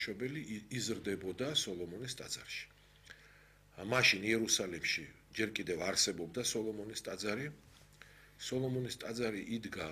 შობელი იზრდებოდა სოლომონის ტაძარში. მაშინ იერუსალიმში ჯერ კიდევ არსებობდა სოლომონის ტაძარი. სოლომონის ტაძარი იდგა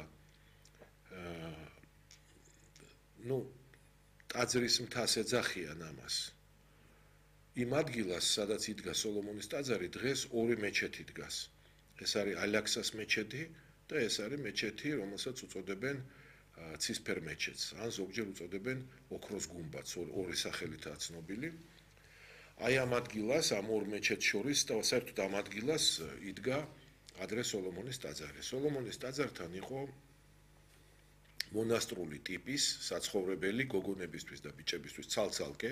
ტაძრის მთას ეძახიან ამას. იმ ადგილას, სადაც იდგა სოლომონის ტაძარი, დღეს ორი მეჩეთი დგას. ეს არის ალაქსას მეჩეთი და ეს არის მეჩეთი, რომელსაც უწოდებენ ცისფერ მეჩეთს, ან ზოგჯერ უწოდებენ ოქროს გუმბათს, ორი სახელითაა ცნობილი. აი ამ ადგილას, ამ ორ მეჩეთს შორის და საერთოდ ამ ადგილას იდგა ადრე სოლომონის ტაძარი. სოლომონის ტაძართან იყო მონასტრული ტიპის საცხოვრებელი გოგონებისთვის და ბიჭებისთვის ცალ-ცალკე.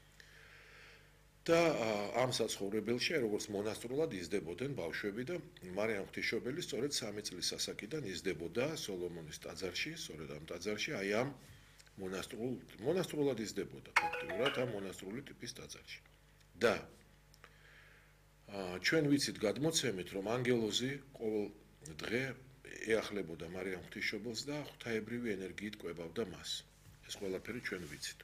და ამ საცხოვრებელში, როგორც მონასტრულად იზრდებოდნენ ბავშვები და მარიამ ღვთისმშობელი სწორედ 3 წლის ასაკიდან იზრდებოდა სოლომონის ტაძარში, სწორედ ამ ტაძარში, აი ამ მონასტრულად იზრდებოდა ფაქტობრივად ამ მონასტრული ტიპის ტაძარში. და ჩვენ ვიცით გადმოცემით, რომ ანგელოზი ყოველ დღე ეახლებოდა მარიამ ღვთისმშობელს და ღვთაებრივი ენერგიით კვებავდა მას. ეს ყველაფერი ჩვენ ვიცით.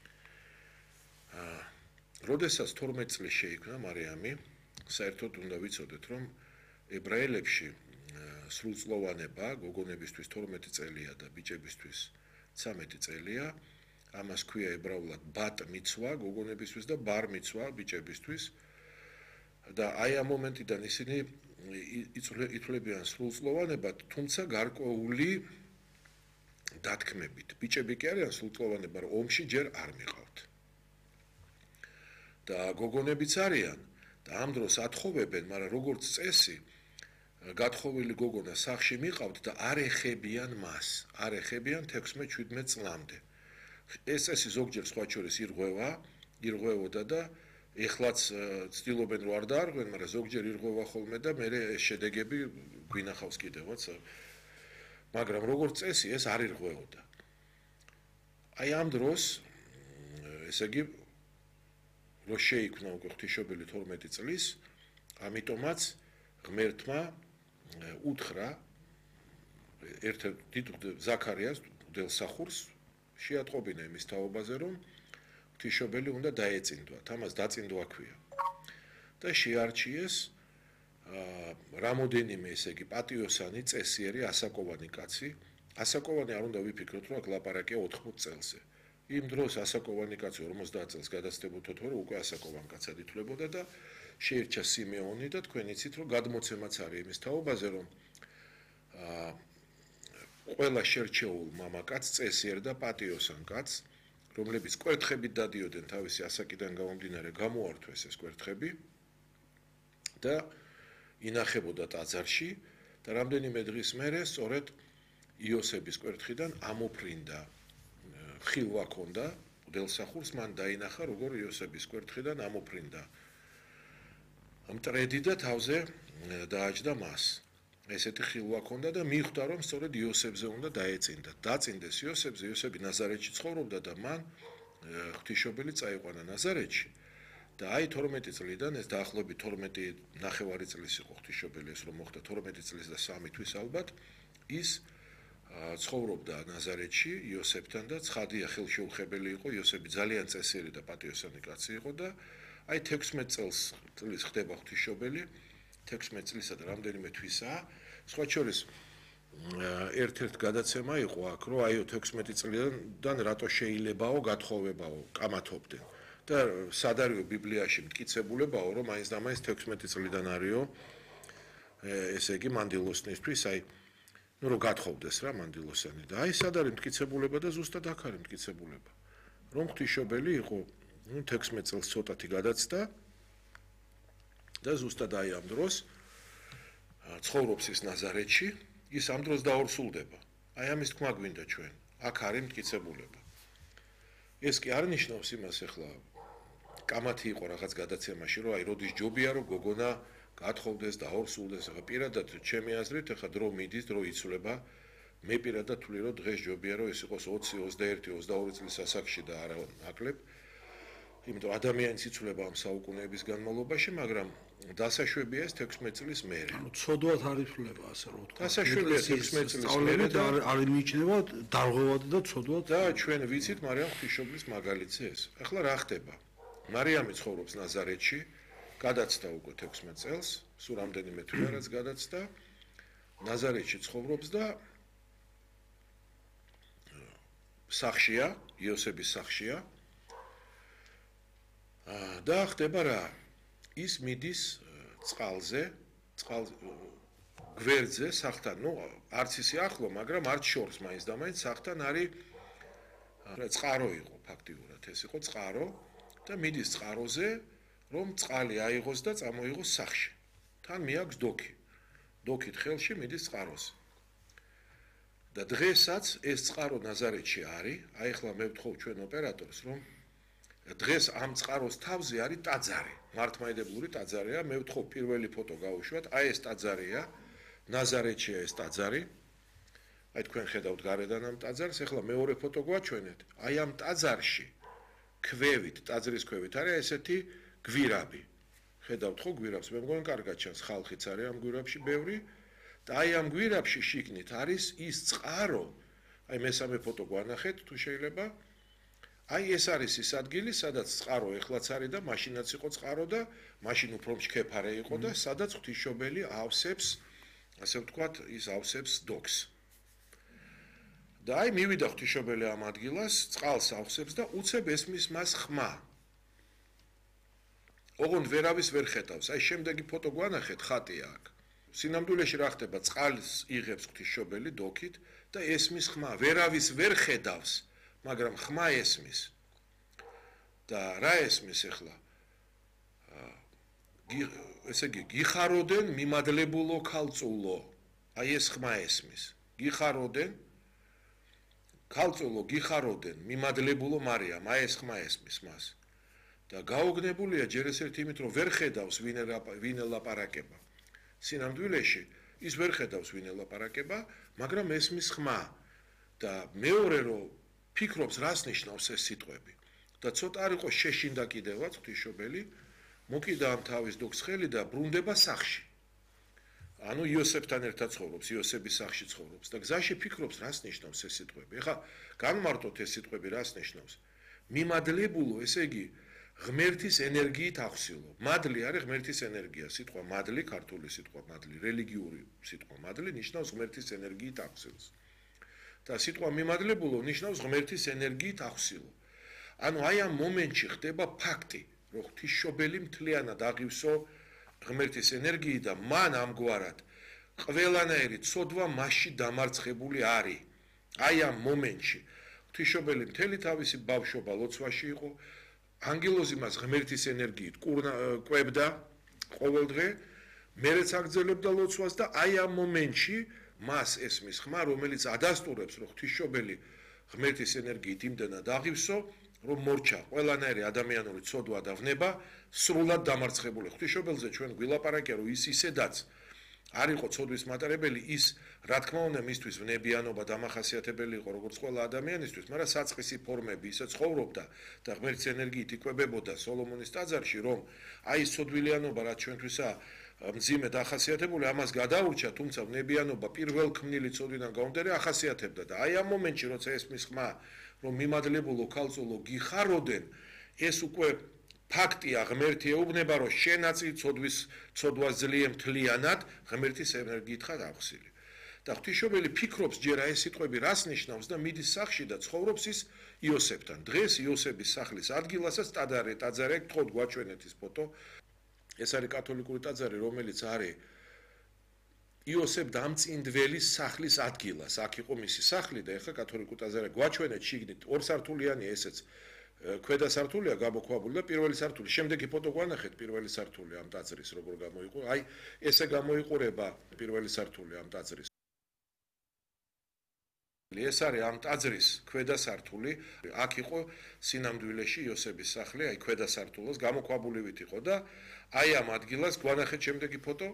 როდესაც 12 წლის შეიქმნა მარიამი, საერთოდ უნდა ვიცოდეთ, რომ ებრაელებში სრულწლოვანება გოგონებისთვის 12 წელია და ბიჭებისთვის 13 წელია. ამას ქვია ებრაულად ბატ მიცვა გოგონებისთვის და ბარ მიცვა ბიჭებისთვის. და აი ამ მომენტიდან ისინი ითვლებიან სრულწლოვანებად, თუმცა გარკვეული დათქმებით. ბიჭები კი არიან სრულწლოვანება, რომ ომში ჯერ არ მიყავთ. და გოგონებიც არიან და ამ დროს ათხოვებენ, მაგრამ როგორც წესი, გათხოვილი გოგონა სახლში მიყავთ და არ ეხებიან მას, არ ეხებიან 16-17 წლამდე. ეს წესი ზოგჯერ სხვა შორის ირღვევოდა და ეხლაც ცდილობენ რომ არ დაარღვენ, მაგრამ ზოგჯერ ირღვევა ხოლმე და მე ეს შედეგები გვინახავს კიდევაც. მაგრამ როგორც წესი ეს არ ირღვეოდა. აი ამ დროს ესე იგი რო შეიქმნა უკვე ღვთისმშობელი 12 წლის, ამიტომაც ღმერთმა უთხრა ერთ-ერთ ზაქარიას მღვდელსახურს შეატყობინა იმის თაობაზე, რომ ღვთისმშობელი უნდა დაეწინდვათ, ამას დაწინდვა ქვია. და შეარჩიეს რამოდენიმე ესე იგი პატიოსანი, წესიერი, ასაკოვანი კაცი. ასაკოვანი არ უნდა ვიფიქროთ, რომ აქ ლაპარაკია 80 წელზე. იმ დროს ასაკოვანი კაცი 50 წელს გადაცდებოდა, რომ უკვე ასაკოვან კაცად ითვლებოდა და შეირჩა სიმეონი და თქვენ იცით, რომ გადმოცემაც არის იმის თაობაზე, რომ ყველა შერჩეულ მამაკაცს, წესიერ და პატიოსან კაცს, რომლებიც კვერთხებით დადიოდნენ თავისი ასაკიდან გამომდინარე, გამოართვეს ეს კვერთხები და ინახებოდა ტაძარში და რამდენიმე დღის მერე სწორედ იოსების კვერთხიდან ამოფრინდა ხილვა ქონდა მღვდელსახურს, მან დაინახა როგორ იოსების კვერთხიდან ამოფრინდა მტრედი და თავზე დააჯდა მას. ესეთი ხილვა ქონდა და მიხვდა რომ სწორედ იოსებზე უნდა დაეწინდა. დაწინდეს იოსებზე, იოსები ნაზარეთში ცხოვრობდა და მან ღვთისმშობელი წაიყვანა ნაზარეთში. და აი 12 წლიდან ეს დაახლოებით 12 ნახევარი წლის იყო ღვთისმშობელი ეს რომ მოხდა 12 წლის და 3 თვის ალბათ ის ცხოვრობდა ნაზარეთში იოსებთან და ცხადია ხელშეუხებელი იყო. იოსები ძალიან წესიერი და პატიოსანი კაცი იყო და აი 16 წლის ხდება ღვთისმშობელი 16 წლისა და რამდენიმე თვისაა. სხვა შორის ერთ-ერთ გადაცემა იყო აქ, რომ აი 16 წლიდან რატო შეიძლებაო გათხოვებაო კამათობდნენ. და სად არისო ბიბლიაში მტკიცებულებაო, რომ მაინც და მაინც 16 წლიდან არისო ესე იგი მანდილოსნისთვის, აი რომ გათხოვდეს რა მანდილოსანი და აი სად არის მტკიცებულება და ზუსტად აქ არის მტკიცებულება. რომ ღვთისმშობელი იყო 16 წელს ცოტათი გადაცდა და ზუსტად აი ამ დროს ცხოვრობს ის ნაზარეთში, ის ამ დროს დაორსულდება. აი ამის თქმა გვინდა ჩვენ. აქ არის მტკიცებულება. ეს კი არ ნიშნავს იმას ახლა კამათი იყო რაღაც გადაცემაში, რომ აი როდის ჯობია რომ გოგონა გათხოვდეს და დაორსულდეს. ახლა პირადად ჩემი აზრით ახლა დრო მიდის, დრო იცვლება. მე პირადად თვლი რომ დღეს ჯობია რომ ეს იყოს 20, 21, 22 წლის ასაკში და არა ნაკლებ. იმიტომ ადამიანის იცვლება ამ საუკუნეების განმავლობაში, მაგრამ დასაშვებია ეს 16 წლის მერე. ანუ ცოდვად არ ითვლება ასე რომ ვთქვა. დასაშვებია 16 წლის მერე და არ მიიჩნევა დარღვევად და ცოდვად. და ჩვენ ვიცით მარიამ ღვთისმშობლის მაგალითზე ეს. ახლა რა ხდება? მარიამი ცხოვრობს ნაზარეთში, გადაცდა უკვე 16 წელს, სულ რამდენიმე თვე რაც გადაცდა. ნაზარეთში ცხოვრობს და სახშია, იოსების სახშია. და ხდება რა? ის მიდის წყალზე, გვერდზე, სახთან, ну, არც ისე ახლო, მაგრამ არც შორს მაინც და მაინც სახთან არის წყარო იყო ფაქტიურად, ეს იყო წყარო და მიდის წყაროზე, რომ წყალი აიღოს და წამოიღოს სახში. თან მიაქვს დოქი. დოქით ხელში მიდის წყაროზე. და დღესაც ეს წყარო ნაზარეთში არის, აი ახლა მე ვთხოვ ჩვენ ოპერატორს, რომ დღეს ამ წყაროს თავზე არის ტაძარი. მართლმადიდებლური ტაძარია, მე ვთხოვ პირველი ფოტო გავუშვათ, აი ეს ტაძარია, ნაზარეთშია ეს ტაძარი. აი თქვენ ხედავთ გარედან ამ ტაძარს, ახლა მეორე ფოტო გვაჩვენეთ. აი ამ ტაძარში ქვევით, ტაძრის ქვევით არის ესეთი გვირაბი. ხედავთ ხო გვირაბს? მე მგონი კარგად ჩანს, ხალხიც არის ამ გვირაბში ბევრი. და აი ამ გვირაბში შიგნით არის ის წყარო. აი მესამე ფოტო გვანახეთ თუ შეიძლება. აი ეს არის ის ადგილი, სადაც წყარო ეხლაც არის და მაშინაც იყო წყარო და მაშინ უფრო მჩქეფარე იყო და სადაც ღვთისმშობელი ავსებს, ასე ვთქვათ, ის ავსებს დოქს. და აი მივიდა ღვთისმშობელი ამ ადგილას, წყალს ავსებს და უცებ ესმის მას ხმა. ოღონდ ვერავის ვერ ხედავს. აი შემდეგი ფოტო გვანახეთ, ხატია აქ. სინამდვილეში რა ხდება? წყალს იღებს ღვთისმშობელი დოქით და ესმის ხმა. ვერავის ვერ ხედავს. მაგრამ ხმა ესმის. და რა ესმის ახლა? ესე იგი, გიხაროდენ მიმადლებულო ქალწულო. აი ეს ხმა ესმის. გიხაროდენ ქალწულო, გიხაროდენ მიმადლებულო მარიამ. აი ეს ხმა ესმის მას. და გაოგნებულია ჯერ ეს ერთ იმით, რომ ვერ ხედავს ვინ ელაპარაკება. სინამდვილეში ის ვერ ხედავს ვინ ელაპარაკება, მაგრამ ესმის ხმა. და მეორე რომ ფიქრობს რას ნიშნავს ეს სიტყვები და ცოტა არ იყო შეშინდა კიდევაც ღვთისმშობელი მოკიდა ამ თავის დოქს ხელი და ბრუნდება სახში. ანუ იოსებთან ერთად ცხოვრობს, იოსების სახში ცხოვრობს და გზაში ფიქრობს რას ნიშნავს ეს სიტყვები. ეხლა განმარტოთ ეს სიტყვები რას ნიშნავს. მიმადლებულო, ესე იგი ღმერთის ენერგიით ახსილო. მადლი არის ღმერთის ენერგია, სიტყვა მადლი, ქართული სიტყვა მადლი, რელიგიური სიტყვა მადლი ნიშნავს ღმერთის ენერგიით ახსილს. და სიტყვა მიმადლებულო ნიშნავს ღმერთის ენერგიით ახსილო. ანუ აი ამ მომენტში ხდება ფაქტი, რომ ღვთისმშობელი მთლიანად აღივსო ღმერთის ენერგიით და მან ამგვარად ყველანაირი ცოდვა მასში დამარცხებული არის. აი ამ მომენტში ღვთისმშობელი მთელი თავისი ბავშვობა ლოცვაში იყო, ანგელოზი მას ღმერთის ენერგიით კვებდა ყოველდღე, მერეც აგრძელებდა ლოცვას და აი ამ მომენტში მას ესმის ხმა, რომელიც ადასტურებს, რომ ღვთისმშობელი ღმერთის ენერგიით იმდენად აღივსო, რომ მორჩა ყველანაირი ადამიანური ცოდვა და ვნება სრულად დამარცხებული. ღვთისმშობელზე ჩვენ გვილაპარაკია, რომ ის ისედაც არ იყო ცოდვის მატარებელი, ის რა თქმა უნდა მისთვის ვნებიანობა დამახასიათებელი იყო როგორც ყველა ადამიანისთვის, მაგრამ საწყისი ფორმები ისე ცხოვრობდა და ღმერთის ენერგიით იკვებებოდა სოლომონის ტაძარში, რომ აი ეს ცოდვილიანობა რაც ჩვენთვისა მძიმე დახასიათებული, ამას გადაურჩა, თუმცა ვნებიანობა პირველ ქმნილი ცოდვიდან გამომდინარე ახასიათებდა და აი ამ მომენტში როცა ესმის ხმა, რომ მიმადლებულო ქალწულო გიხაროდენ, ეს უკვე ფაქტია, ღმერთი ეუბნება, რომ შენაწი ცოდვას ძლია მთლიანად ღმერთის ენერგიით ხარ აღსილი. და ღვთისმშობელი ფიქრობს ჯერ ეს სიტყვები რას ნიშნავს და მიდის სახში და ცხოვრობს ის იოსებთან. დღეს იოსების სახლის ადგილასაც ტაძარი, გთხოვთ გვაჩვენეთ ის ფოტო. ეს არის კათოლიკური ტაძარი, რომელიც არის იოსებ დამწინდველის სახლის ადგილას. აქ იყო მისი სახლი და ეხლა კათოლიკურ ტაძარი გვაჩვენეთ შიგნით ორსართულიანი ესეც ქვედა სართულია გამოქვაბული და პირველი სართული. შემდეგი ფოტო გვანახეთ პირველი სართული ამ ტაძრის როგორ გამოიყურება. აი ესე გამოიყურება პირველი სართული ამ ტაძრის. ეს არის ამ ტაძრის ქვედა სართული. აქ იყო სინამდვილეში იოსების სახლი, აი ქვედა სართულს გამოქვაბულივით იყო და აი ამ ადგილას გვანახეთ შემდეგი ფოტო.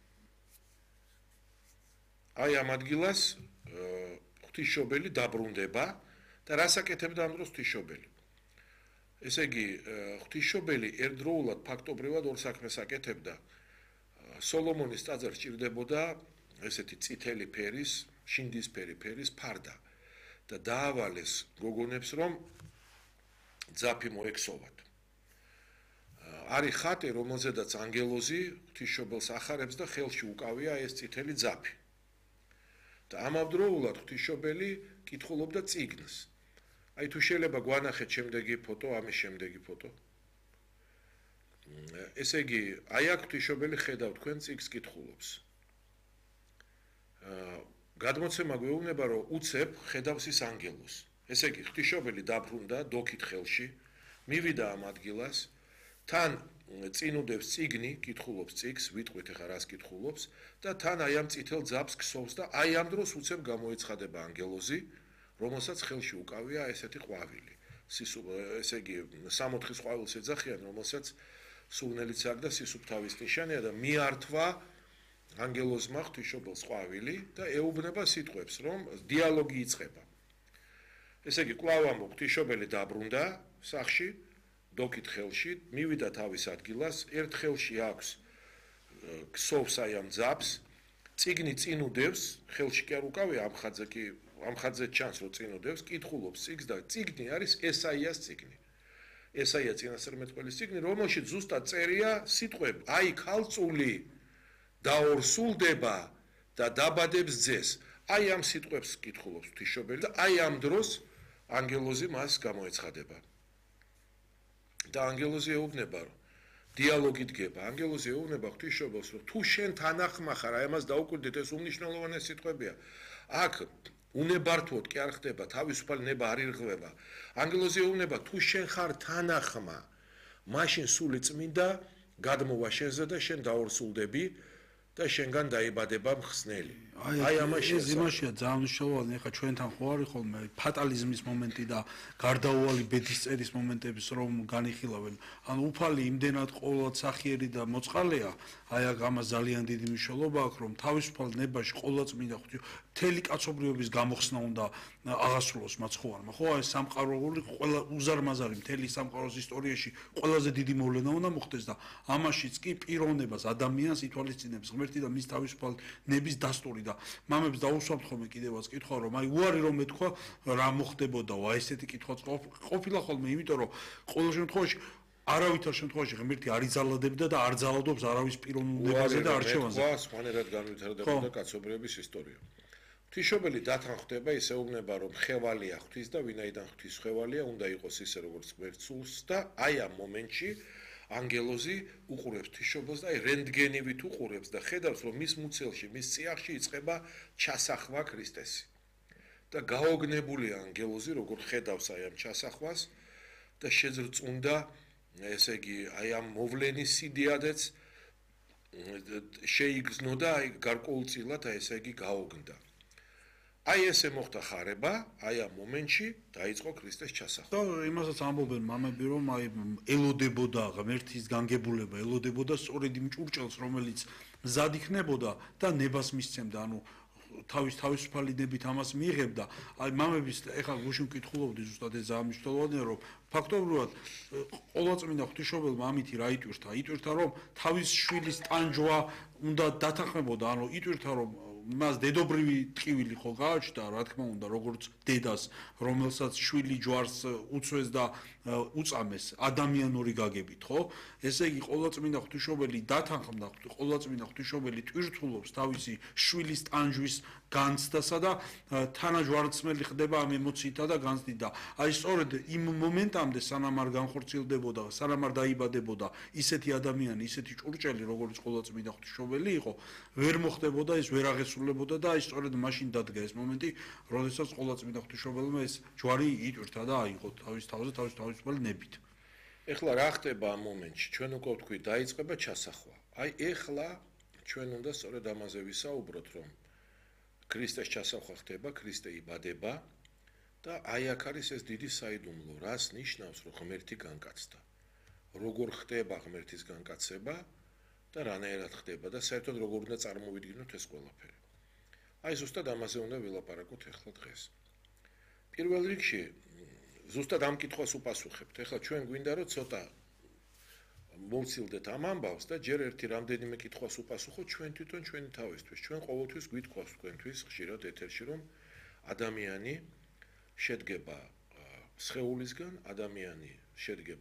აი ამ ადგილას ღვთისმშობელი დაბრუნდება და რას აკეთებდა ამ დროს ღვთისმშობელი? ესე იგი, ღვთისმშობელი ერთდროულად ფაქტობრივად ორ საქმეს აკეთებდა. სოლომონის ტაძარს ჭირდებოდა ესეთი წითელი ფერის, შინდისფერი ფერის ფარდა და დაავალეს გოგონებს, რომ ძაფი მოექსოვათ. არის ხატი, რომელზედაც ანგელოზი ღვთისმშობელს ახარებს და ხელში უკავია ეს წითელი ძაფი. და ამავდროულად ღვთისმშობელი კითხულობდა წიგნს. აი თუ შეიძლება გვანახეთ შემდეგი ფოტო, ამის შემდეგი ფოტო. ესე იგი, აი აქ ღვთისმშობელი ხედავ თქვენ წიგნს კითხულობს. გადმოცემა გვეუბნება, რომ უცებ ხედავს ის ანგელოზს. ესე იგი, ღვთისმშობელი დაბრუნდა დოქით ხელში, მივიდა ამ ადგილას, თან წინუდებს წიგნი, კითხულობს წიგნს, ვიტყვით ახლა რას კითხულობს და თან აი ამ წითელ ძაფს ქსოვს და აი ამ დროს უცებ გამოეცხადება ანგელოზი, რომელსაც ხელში უკავია ესეთი ყვავილი. ესე იგი, 64 ყვავილს ეძახიან, რომელსაც სულნელიც აქვს და სისუფთავის ნიშანია და მიართვა ანგელოზმა ღვთისმშობელს ყვავილი და ეუბნება სიტყვებს, რომ დიალოგი იწყება. ესე იგი, კვლავ ამბობ, ღვთისმშობელი დაბრუნდა სახლში, დოქით ხელში, მივიდა თავის ადგილას, ერთ ხელში აქვს ქსოვს აი ამ ძაფს, წიგნი წინუდევს, ხელში კი არ უკავია ამ ხაზზე კი ამ ხაზზე ჩანს რომ წინუდევს, კითხულობს წიგნს და წიგნი არის ესაიას წიგნი. ესაია წინასწარმეტყველის წიგნი, რომელშიც ზუსტად წერია სიტყვები, აი ქალწული დაორსულდება და დაბადებს ძეს. აი ამ სიტყვებს კითხულობს ღვთისმშობელი და აი ამ დროს ანგელოზი მას გამოეცხადება. და ანგელოზი ეუბნება, რომ დიალოგი დგება. ანგელოზი ეუბნება ღვთისმშობელს, რომ თუ შენ თანახმა ხარ, აი ამას დაუკვირდით, ეს უმნიშვნელოვანესი სიტყვებია. აქ უნებართვოდ კი არ ხდება, თავისუფალი ნება არ ირღვევა. ანგელოზი ეუბნება, თუ შენ ხარ თანახმა, მაშინ სული წმინდა გადმოვა შენზე და შენ დაორსულდები და შენგან დაიბადება მხსნელი. აი ამაში ეს იმაშია ძალიან მნიშვნელოვანი, ეხლა ჩვენთან ხო არის ხოლმე ფატალიზმის მომენტი და გარდაუვალი ბედისწერის მომენტების რომ განიხილავენ. ანუ უფალი იმდენად ყოველად სახიერი და მოწყალეა, აი აქ ამას ძალიან დიდი მნიშვნელობა აქვს, რომ თავისუფალ ნებაში ყოვლადწმინდა მთელი კაცობრიობის გამოხსნა უნდა აღასრულოს მაცხოვარმა. ხო, ეს სამყაროული ყველა უზარმაზარი მთელი სამყაროს ისტორიაში ყველაზე დიდი მოვლენა უნდა მოხდეს და ამაშიც კი პიროვნებას, ადამიანს ითვალისწინებს ღმერთი და მის თავისუფალ ნების დასტური და მამებს დაუსვამთ ხოლმე კიდევაც კითხვა, რომ აი უარი რომ ეთქვა რა მოხდებოდაო, აი ესეთი კითხვაც ყოფილა ხოლმე, იმიტომ რომ ყოველ შემთხვევაში არავითარ შემთხვევაში ღმერთი არ იზალადებდა და არ ძალადობს არავის პიროვნებაზე და არჩევანზე. უარი სხვანაირად განვითარდებოდა კაცობრიობის ისტორია. ღვთისმშობელი დათანხმდება, ის ეუბნება, რომ ხევალია ღვთის და ვინაიდან ღვთის ხევალია, უნდა იყოს ისე როგორც ღმერთსულს და აი ამ მომენტში ანგელოზი უყურებს ღვთისმშობელს და აი რენტგენივით უყურებს და ხედავს, რომ მის მუცელში, მის წიაღში იწყება ჩასახვა ქრისტესი. და გაოგნებულია ანგელოზი, როგორ ხედავს აი ამ ჩასახვას და შეძრწუნდა, ესე იგი, აი ამ მოვლენის სიდიადეც შეიგრძნო და აი გარკვეულწილად აი ესე იგი გაოგნდა. აი ესე მოხდა ხარება, აი ამ მომენტში დაიწყო ქრისტეს ჩასახვა. და იმასაც ამბობენ მამები, რომ აი ელოდებოდა ღმერთის განგებულება, ელოდებოდა სწორედ იმ ჭურჭელს, რომელიც მზად იქნებოდა და ნებას მისცემდა, ანუ თავისუფალი ნებით ამას მიიღებდა. აი მამების ეხლა გუშინ ვკითხულობდი ზუსტად ეს ძალიან მნიშვნელოვანია, რომ ფაქტობრივად ყოვლადწმინდა ღვთისმშობელმა ამითი რა იტვირთა? იტვირთა, რომ თავის შვილის ტანჯვა უნდა დათანხმებოდა, ანუ იტვირთა, რომ მას დედობრივი ტკივილი ხო გააჩნდა, რა თქმა უნდა, როგორც დედას, რომელსაც შვილი ჯვარს უწვეს და უწამეს ადამიანური გაგებით, ხო? ესე იგი, ყოვლადწმინდა ღვთისმშობელი დათანხმდა, ყოვლადწმინდა ღვთისმშობელი ტვირთულობს თავისი შვილის ტანჯვის განცდასა და თანაჯვარცმელი ხდება ამ ემოციითა და განცდით და აი სწორედ იმ მომენტამდე სანამ არ განხორციელდებოდა, სანამ არ დაიბადებოდა ისეთი ადამიანი, ისეთი ჭურჭელი, როგორც ყოვლადწმინდა ღვთისმშობელი იყო, ვერ მოხდებოდა ეს, ვერ აღესრულებოდა და აი სწორედ მაშინ დადგა ეს მომენტი, როდესაც ყოვლადწმინდა ღვთისმშობელმა ეს ჯვარი იტვირთა და აიღო თავის თავზე თავისუფალი ნებით. ეხლა რა ხდება ამ მომენტში? ჩვენ უკვე ვთქვით, დაიწყება ჩასახვა. აი ეხლა ჩვენ უნდა სწორედ ამაზე ვისაუბროთ, რომ ქრისტეს ჩასახვა ხდება, ქრისტე იბადება და აი აქ არის ეს დიდი საიდუმლო, რას ნიშნავს, რომ ღმერთი განკაცდა. როგორ ხდება ღმერთის განკაცება და რანაირად ხდება და საერთოდ როგორ უნდა წარმოვიდგინოთ ეს ყველაფერი. აი ზუსტად ამაზე უნდა ვილაპარაკოთ ეხლა დღეს. პირველ რიგში ზუსტად ამ კითხვას უპასუხებთ. ეხლა ჩვენ გვინდა რომ ცოტა მოვცილდეთ ამ ამბავს და ჯერ ერთი რამდენიმე კითხვას უპასუხოთ ჩვენ თვითონ ჩვენი თავისთვის. ჩვენ ყოველთვის გვითხოვს თქვენთვის ხშირად ეთერში რომ ადამიანი შედგება სხეულისგან, ადამიანი შედგება